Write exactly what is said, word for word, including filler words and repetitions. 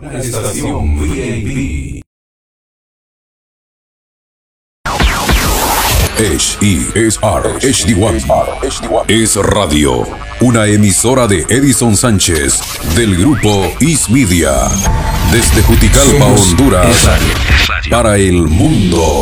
Una estación V I P. H E S R H D uno es radio, una emisora de Edison Sánchez del grupo Is Media, desde Juticalpa, Honduras, para el mundo.